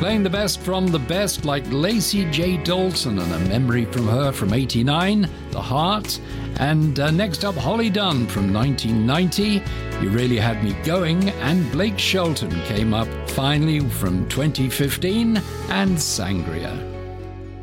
playing the best from the best like Lacey J. Dalton and A Memory from Her from 89, The Heart. And next up, Holly Dunn from 1990, You Really Had Me Going. And Blake Shelton came up finally from 2015 and Sangria.